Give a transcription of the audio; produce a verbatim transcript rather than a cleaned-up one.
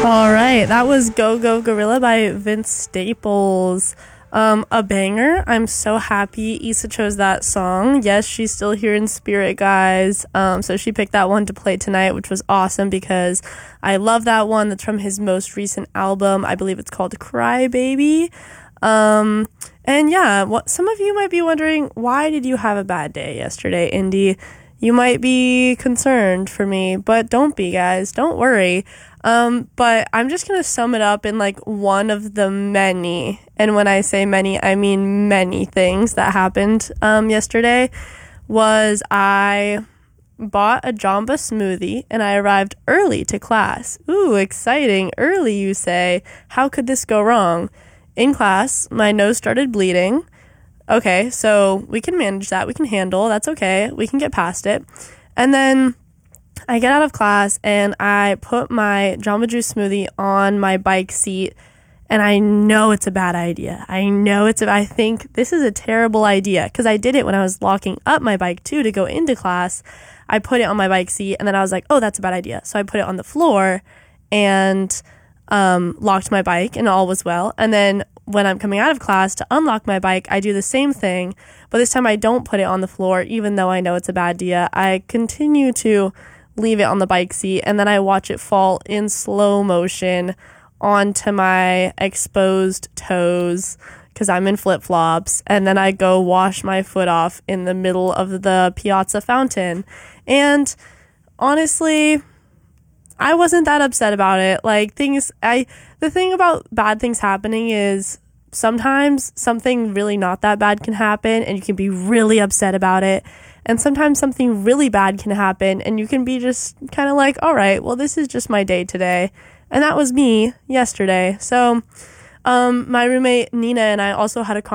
All right, that was Go Go Gorilla by Vince Staples. Um, a banger. I'm so happy Issa chose that song. Yes, she's still here in spirit, guys. Um, so she picked that one to play tonight, which was awesome because I love that one. That's from his most recent album. I believe it's called Cry Baby. Um, and yeah, what some of you might be wondering, why did you have a bad day yesterday, Indy? You might be concerned for me, but don't be, guys. Don't worry. Um, but I'm just going to sum it up in like one of the many, and when I say many, I mean many things that happened um, yesterday, was I bought a Jamba smoothie and I arrived early to class. Ooh, exciting. Early, you say. How could this go wrong? In class, my nose started bleeding. Okay, so we can manage that. We can handle. That's okay. We can get past it. And then I get out of class and I put my Jamba Juice smoothie on my bike seat, and I know it's a bad idea. I know it's a, I think this is a terrible idea because I did it when I was locking up my bike too to go into class. I put it on my bike seat and then I was like, oh, that's a bad idea. So I put it on the floor and um, locked my bike, and all was well. And then when I'm coming out of class to unlock my bike, I do the same thing, but this time I don't put it on the floor, even though I know it's a bad idea. I continue to leave it on the bike seat, and then I watch it fall in slow motion onto my exposed toes because I'm in flip-flops, and then I go wash my foot off in the middle of the Piazza fountain. And honestly, I wasn't that upset about it. Like, things, I, the thing about bad things happening is sometimes something really not that bad can happen and you can be really upset about it. And sometimes something really bad can happen and you can be just kind of like, all right, well, this is just my day today. And that was me yesterday. So, um, my roommate Nina and I also had a conversation